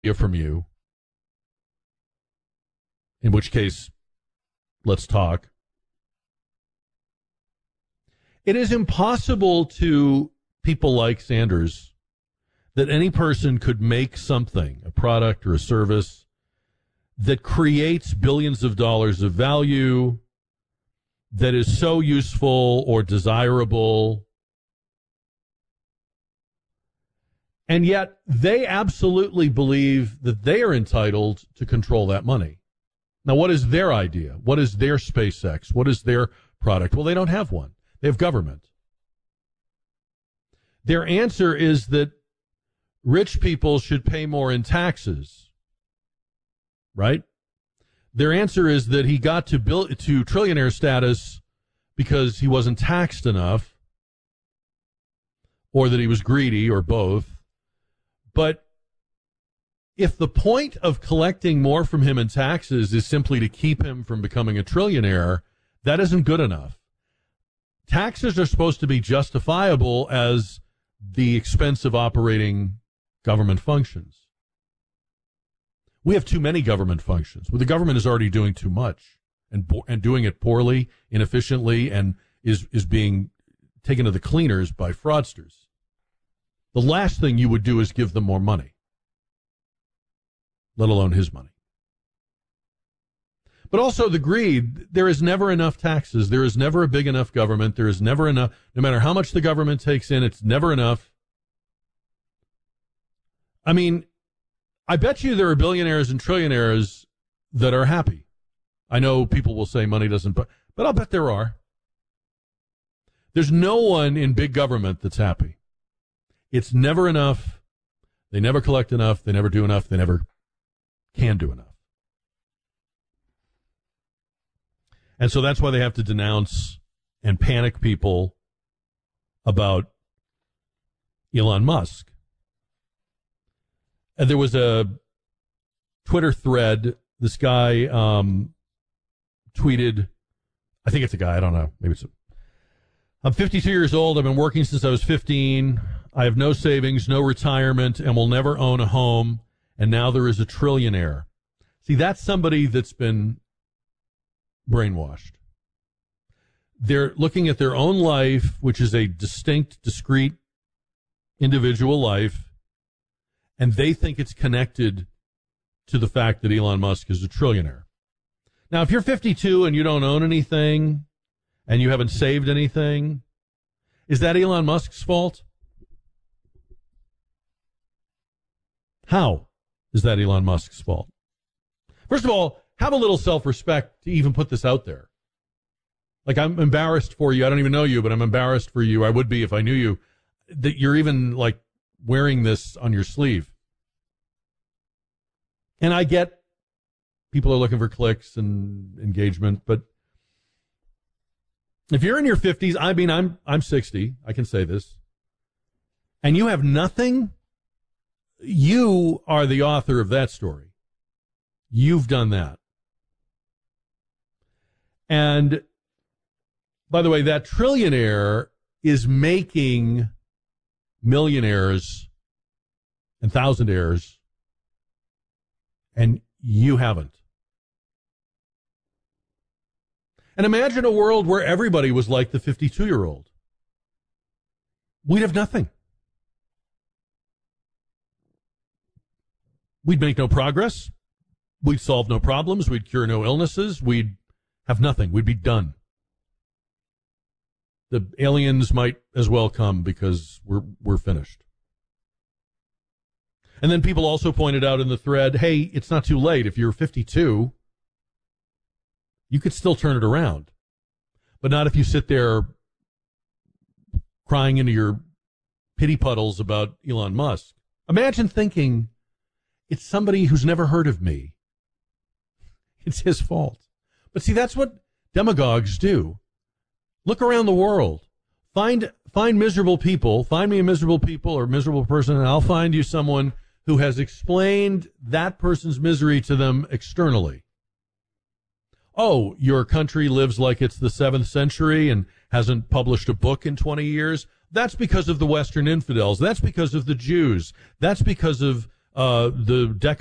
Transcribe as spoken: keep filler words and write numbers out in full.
from you, in which case, let's talk. It is impossible to people like Sanders that any person could make something, a product or a service, that creates billions of dollars of value, that is so useful or desirable, and yet they absolutely believe that they are entitled to control that money. Now, what is their idea? What is their SpaceX? What is their product? Well, they don't have one. They have government. Their answer is that rich people should pay more in taxes, right? Their answer is that he got to bill, to trillionaire status because he wasn't taxed enough, or that he was greedy, or both. But if the point of collecting more from him in taxes is simply to keep him from becoming a trillionaire, that isn't good enough. Taxes are supposed to be justifiable as the expense of operating government functions. We have too many government functions. Well, the government is already doing too much and and doing it poorly, inefficiently, and is is being taken to the cleaners by fraudsters. The last thing you would do is give them more money, let alone his money. But also the greed. There is never enough taxes. There is never a big enough government. There is never enough. No matter how much the government takes in, it's never enough. I mean, I bet you there are billionaires and trillionaires that are happy. I know people will say money doesn't, but, but I'll bet there are. There's no one in big government that's happy. It's never enough. They never collect enough. They never do enough. They never can do enough. And so that's why they have to denounce and panic people about Elon Musk. And there was a Twitter thread. This guy um, tweeted, I think it's a guy, I don't know. Maybe it's a, I'm fifty-two years old. I've been working since I was fifteen. I have no savings, no retirement, and will never own a home. And now there is a trillionaire. See, that's somebody that's been brainwashed. They're looking at their own life, which is a distinct, discrete, individual life, and they think it's connected to the fact that Elon Musk is a trillionaire. Now, if you're fifty-two and you don't own anything and you haven't saved anything, is that Elon Musk's fault? How is that Elon Musk's fault? First of all, have a little self-respect to even put this out there. Like, I'm embarrassed for you. I don't even know you, but I'm embarrassed for you. I would be if I knew you, that you're even, like, wearing this on your sleeve. And I get people are looking for clicks and engagement, but if you're in your fifties, I mean, I'm I'm sixty, I can say this, and you have nothing, you are the author of that story. You've done that. And by the way, that trillionaire is making millionaires and thousandaires, and you haven't. And imagine a world where everybody was like the fifty-two-year-old. We'd have nothing. We'd make no progress. We'd solve no problems. We'd cure no illnesses. We'd have nothing. We'd be done. The aliens might as well come because we're we're finished. And then people also pointed out in the thread, hey, it's not too late. If you're fifty-two, you could still turn it around. But not if you sit there crying into your pity puddles about Elon Musk. Imagine thinking, it's somebody who's never heard of me. It's his fault. But see, that's what demagogues do. Look around the world. Find find miserable people. Find me a miserable people or miserable person, and I'll find you someone who has explained that person's misery to them externally. Oh, your country lives like it's the seventh century and hasn't published a book in twenty years? That's because of the Western infidels. That's because of the Jews. That's because of uh, the deck